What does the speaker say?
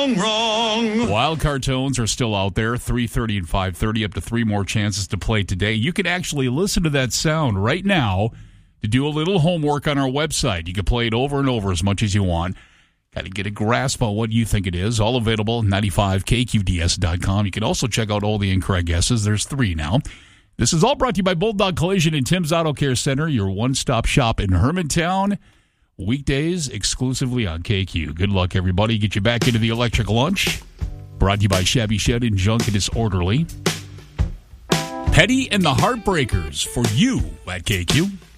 Wrong. Wild card tones are still out there, 3:30 and 5:30, up to 3 more chances to play today. You can actually listen to that sound right now to do a little homework on our website. You can play it over and over as much as you want. Got to get a grasp on what you think it is. All available at 95kqds.com. You can also check out all the incorrect guesses. There's 3 now. This is all brought to you by Bulldog Collision and Tim's Auto Care Center, your one-stop shop in Hermantown. Weekdays exclusively on KQ. Good luck, everybody. Get you back into the electric lunch. Brought to you by Shabby Shed and Junk and Disorderly. Petty and the Heartbreakers for you at KQ.